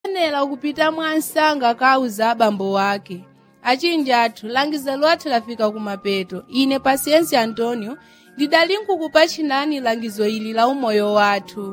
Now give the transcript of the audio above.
Nela kupita mwansanga kauza abambo wake. Achinji athu langizo lwathu lafika kumapeto. Ine Pasiensi Antonio, didalinku kupachinani langizo ili la umoyo wathu.